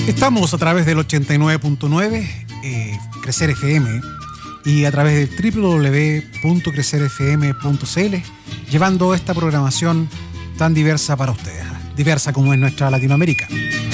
Estamos a través del 89.9 Crecer FM y a través del www.crecerfm.cl, llevando esta programación tan diversa para ustedes, diversa como es nuestra Latinoamérica.